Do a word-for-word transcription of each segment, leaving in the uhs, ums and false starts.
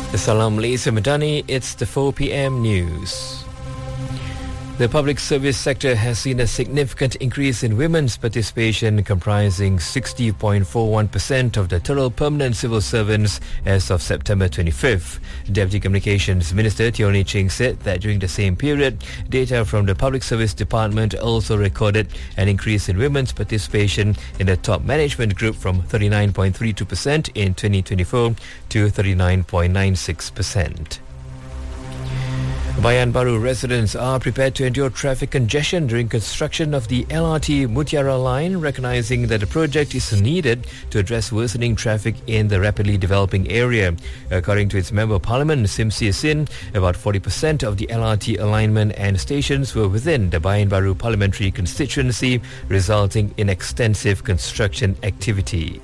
Salam Malaysia Madani, it's the four p.m. news. The public service sector has seen a significant increase in women's participation, comprising sixty point four one percent of the total permanent civil servants as of September twenty-fifth. Deputy Communications Minister Tioni Ching said that during the same period, data from the Public Service Department also recorded an increase in women's participation in the top management group from thirty-nine point three two percent in twenty twenty-four to thirty-nine point nine six percent. Bayan Baru residents are prepared to endure traffic congestion during construction of the L R T Mutiara line, recognising that the project is needed to address worsening traffic in the rapidly developing area. According to its Member of Parliament, Simsi Yasin, about forty percent of the L R T alignment and stations were within the Bayan Baru parliamentary constituency, resulting in extensive construction activity.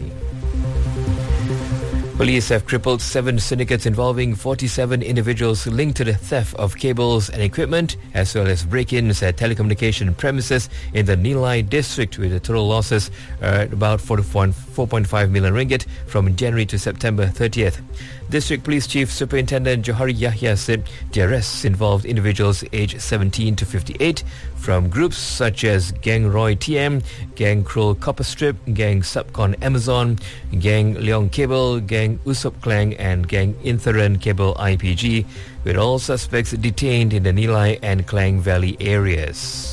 Police have crippled seven syndicates involving forty-seven individuals linked to the theft of cables and equipment, as well as break-ins at telecommunication premises in the Nilai district, with the total losses at about four point five million ringgit from January to September thirtieth. District Police Chief Superintendent Johari Yahya said the arrests involved individuals aged seventeen to fifty-eight from groups such as Gang Roy T M, Gang Kroll Copper Strip, Gang Subcon Amazon, Gang Leong Cable, Gang Usop Klang and Gang Intheran Cable I P G, with all suspects detained in the Nilai and Klang Valley areas.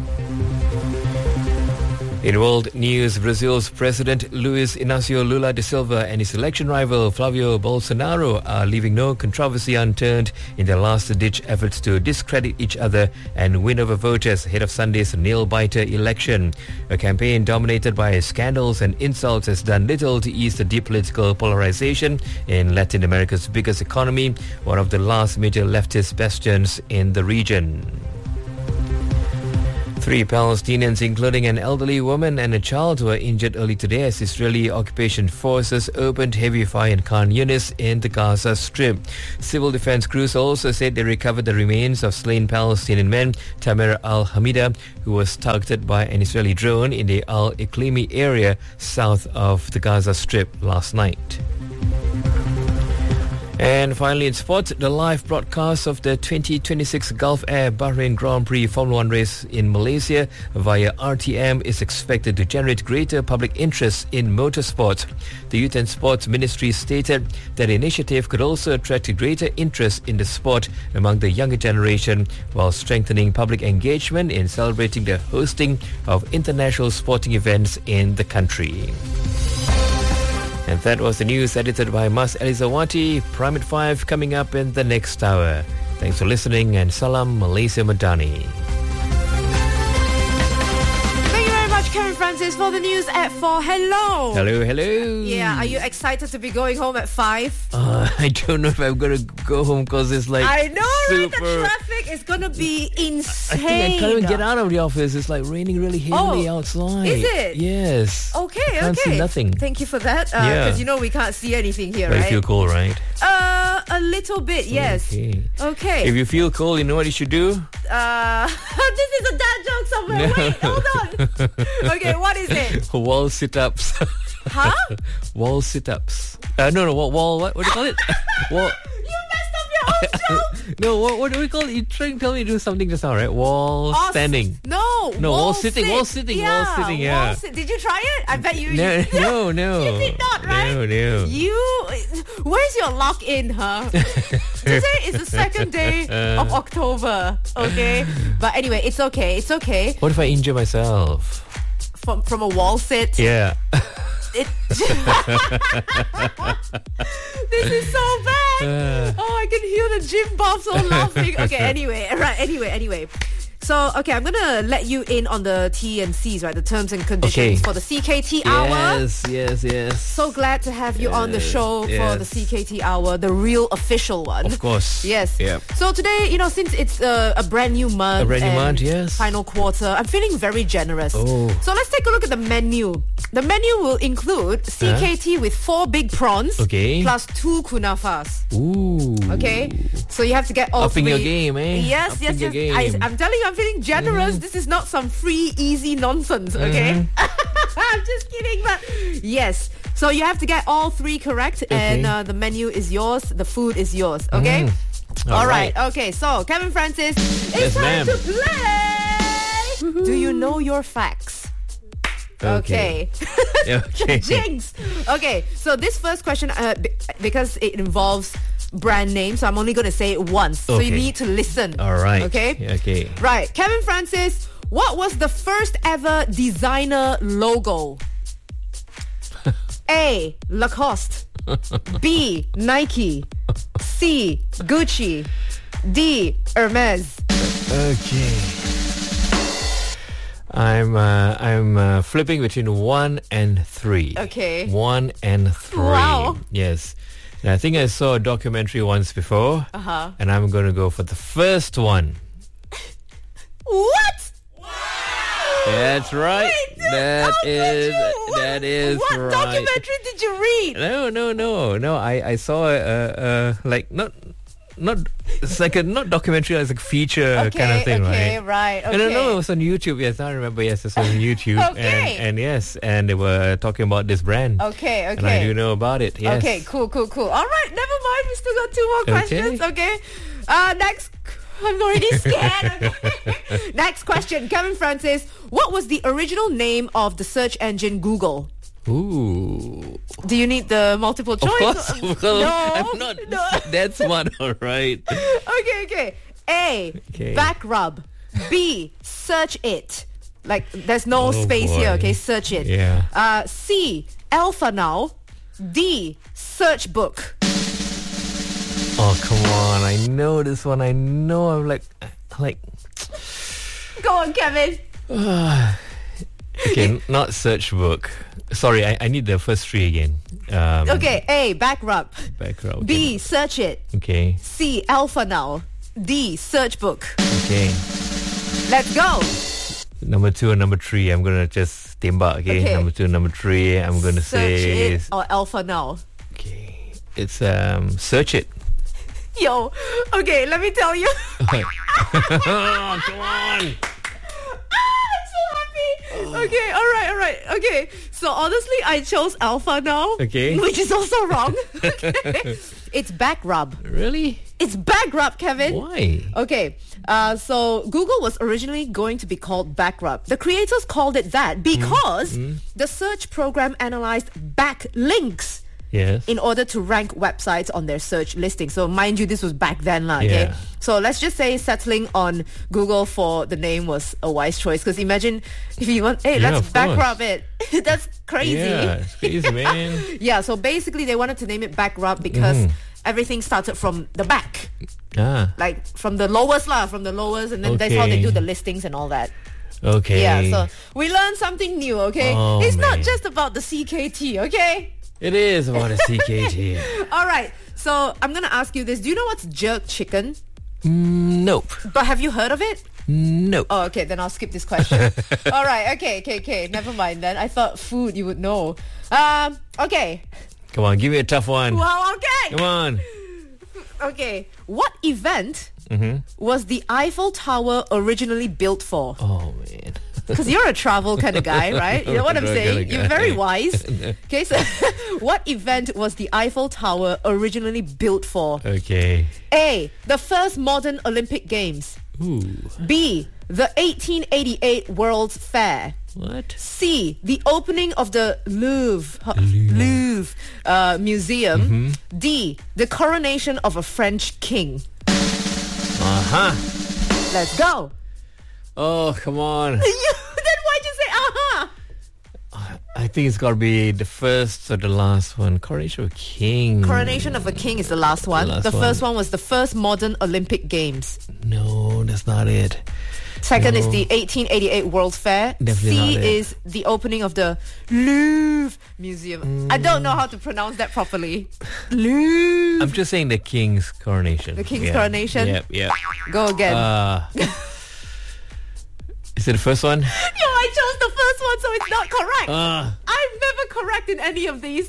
In world news, Brazil's President Luiz Inácio Lula da Silva and his election rival Flavio Bolsonaro are leaving no controversy unturned in their last-ditch efforts to discredit each other and win over voters ahead of Sunday's nail-biter election. A campaign dominated by scandals and insults has done little to ease the deep political polarization in Latin America's biggest economy, one of the last major leftist bastions in the region. Three Palestinians, including an elderly woman and a child, were injured early today as Israeli occupation forces opened heavy fire in Khan Yunis in the Gaza Strip. Civil defense crews also said they recovered the remains of slain Palestinian man Tamer al-Hamida, who was targeted by an Israeli drone in the Al-Iqlimi area south of the Gaza Strip last night. And finally in sport, the live broadcast of the twenty twenty-six Gulf Air Bahrain Grand Prix Formula One race in Malaysia via R T M is expected to generate greater public interest in motorsport. The Youth and Sports Ministry stated that the initiative could also attract greater interest in the sport among the younger generation, while strengthening public engagement in celebrating the hosting of international sporting events in the country. And that was the news edited by Mas Elizawati. Prime at five coming up in the next hour. Thanks for listening and Salam Malaysia Madani. Thank you very much, Karen Francis, for the news at four. Hello. Hello, hello. Yeah, are you excited to be going home at five? Uh, I don't know if I'm going to go home because it's like I know, super... right? The traffic is going to be insane. I think I can't even get out of the office. It's like raining really heavily oh, outside. Is it? Yes. Okay, I can't okay. see nothing. Thank you for that. Because uh, yeah. you know we can't see anything here, but right? you feel cold, right? Uh, a little bit, yes. Okay. Okay. If you feel cold, you know what you should do? Uh, this is a dad joke somewhere. No. Wait, hold on. Okay, what is it? Wall sit-ups. Huh? Wall sit-ups. Uh, no, no, wall, wall what, what do you call it? Wall... You messed up your own joke. No, what, what do we call it? You trying to tell me to do something just now, right? Wall Oh, standing. No. No, wall, wall sitting, sit. wall sitting, yeah, wall sitting, yeah. Wall sit. Did you try it? I bet you... No, you, no, no. You did not, right? No, no. You... Where's your lock-in, huh? Today is the second day of October, okay? But anyway, it's okay, it's okay. What if I injure myself? From, from a wall sit? Yeah. It this is so bad. Uh. Oh, I can hear the gym buffs all laughing. Okay, anyway, right, anyway, anyway. So, okay, I'm going to let you in on the T and C's, right? The terms and conditions okay. for the C K T hour. Yes, yes, yes. So glad to have you yes, on the show yes. for the C K T hour, the real official one. Of course. Yes. Yep. So today, you know, since it's uh, a brand new month, a brand new and month, yes. final quarter, I'm feeling very generous. Oh. So let's take a look at the menu. The menu will include C K T huh? with four big prawns, okay, plus two kunafas. Ooh. Okay. So you have to get all Upping three. your game, eh? Yes, Upping yes, your yes. game. I, I'm telling you, I'm feeling generous. Mm. This is not some free, easy nonsense, okay? Mm. I'm just kidding, but yes. So you have to get all three correct, and uh, the menu is yours, the food is yours. Okay. Mm. All All right. right. Okay. So Kevin Francis, it's Yes, time ma'am. to play. Do you know your facts? Okay. Okay. Jinx. Okay. So this first question, uh, b- because it involves brand name, so I'm only going to say it once. So you Okay. need to listen. All right. Okay. Okay. Right. Kevin Francis, what was the first ever designer logo? A. Lacoste. B. Nike. C. Gucci. D. Hermes. Okay. I'm uh, I'm uh, flipping between one and three. Okay. One and three. Wow. Yes. And I think I saw a documentary once before. Uh-huh. And I'm going to go for the first one. What? That's right. Wait, dude, That how could is you? What- that is What right. documentary did you read? No, no, no, no. I, I saw a, a, a like not not it's like a not documentary, it's like feature Okay, kind of thing, okay, right? right, And I know it okay. was on YouTube. Yes, I remember. Yes, it was on YouTube. Okay. And, and yes, and they were talking about this brand. Okay, okay. And I do know about it. Yes. Okay, cool, cool, cool. All right, never mind. We still got two more Okay. questions. Okay. Uh, next. I'm already scared. Okay. Next question, Kevin Francis. What was the original name of the search engine Google? Ooh. Do you need the multiple choice? Of course. Well, no. I'm not No. that smart. All right. Okay, okay. A. Okay. Back rub. B. Search it. Like there's no Oh, space here. boy. Okay, search it. Yeah. Uh, C. Alpha now. D. Search book. Oh, come on. I know this one. I know. I'm like, like. Go on, Kevin. Okay, not search book. Sorry, I, I need the first three again. Um, Okay, A. Back rub. Background. B. Search it. Okay. C. Alpha now. D. Search book. Okay. Let's go. Number two and number three, I'm gonna just tembak. Okay. Okay. Number two and number three, I'm gonna Search say. it or Alpha now. Okay. It's um search it. Yo. Okay, let me tell you. Oh, come on. I'm so happy. Okay, all right, all right. Okay, so honestly, I chose Alpha now. Okay. Which is also wrong. Okay. It's back rub. Really? It's back rub, Kevin. Why? Okay, uh, so Google was originally going to be called Backrub. The creators called it that because the search program analyzed backlinks Yes. in order to rank websites on their search listing. So mind you, this was back then, lah. Okay. Yeah. So let's just say settling on Google for the name was a wise choice. Because imagine if you want, hey, Yeah, let's of back course. rub it. That's crazy. Yeah, it's crazy, man. Yeah, so basically they wanted to name it back rub because Mm. everything started from the back. Ah. Like from the lowest lah, from the lowest, and then that's how they Okay. do the listings and all that. Okay. Yeah, so we learned something new, okay? Oh, it's not man. just about the C K T, okay? It is about a C K T. All right, so I'm gonna ask you this. Do you know what's jerk chicken? Mm, nope. But have you heard of it? Nope. Oh, okay, then I'll skip this question. All right, okay, okay, okay. Never mind then. I thought food you would know. Um, okay. Come on, give me a tough one. Well, okay. Come on. Okay. What event Mm-hmm. was the Eiffel Tower originally built for? Oh, man. Because you're a travel kind of guy, right? You know what I'm Travel saying? kinda You're guy. very wise. Okay, so what event was the Eiffel Tower originally built for? Okay. A. The first modern Olympic Games. Ooh. B. The eighteen eighty-eight World's Fair. What? C. The opening of the Louvre, Louvre uh, Museum. Mm-hmm. D. The coronation of a French king. Uh-huh. Let's go. Oh, come on. then why'd you say uh-huh? I think it's got to be the first or the last one. Coronation of a King. Coronation of a king is the last one. last the first one. one was the first modern Olympic Games. No, that's not it. Second is No. the eighteen eighty-eight World's Fair. Definitely C not it. is the opening of the Louvre Museum. I don't know how to pronounce that properly. Louvre. I'm just saying the King's coronation. The King's Yeah. coronation? Yep, yep. Go again. Uh, is it the first one? Yo, I chose the first one, so it's not correct. Uh, I'm never correct in any of these.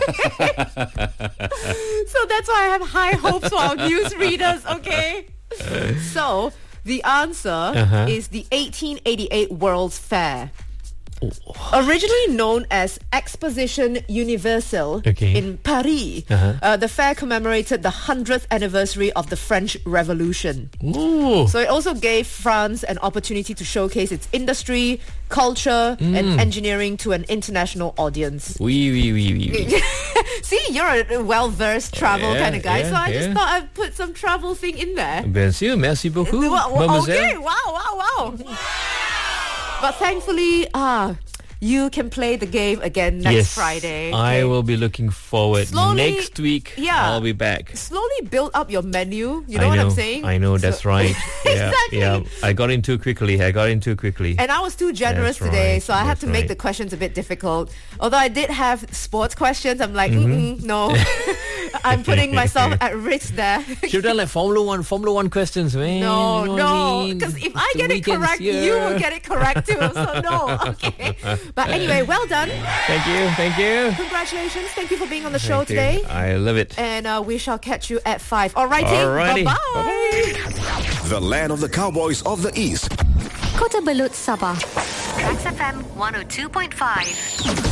So that's why I have high hopes for our news readers, okay? So the answer Uh-huh. is the eighteen eighty-eight World's Fair. Originally known as Exposition Universelle Okay. in Paris, Uh-huh. uh, the fair commemorated the hundredth anniversary of the French Revolution. Ooh. So it also gave France an opportunity to showcase its industry, culture, Mm. and engineering to an international audience. Oui, oui, oui, oui, oui. See, you're a well-versed travel Yeah, kind of guy, yeah, so I just yeah. thought I'd put some travel thing in there. Bien sûr, merci beaucoup, Well, well, mademoiselle. okay, wow, wow, wow. But thankfully, ah, you can play the game again next Yes, Friday. I okay? will be looking forward. Slowly- Next week, yeah. I'll be back. Slowly build up your menu. You I know what know, I'm saying? I know, So- that's right. Yeah, Exactly. yeah. I got in too quickly. I got in too quickly. And I was too generous That's today, right, so I had that's to make right. the questions a bit difficult. Although I did have sports questions, I'm like, mm-mm, no. I'm putting myself at risk there. Should have done like Formula One, Formula One questions, man. No, you know what no, I mean? because if I The get it weekend's correct, here. you will get it correct too. So no, okay. But anyway, well done. Thank you, thank you. Congratulations. Thank you for being on the show Thank you. today. I love it. And uh, we shall catch you at five. Alrighty. Alrighty. Bye-bye. The land of the Cowboys of the East. Kota Belud, Sabah. Tracks F M one oh two point five.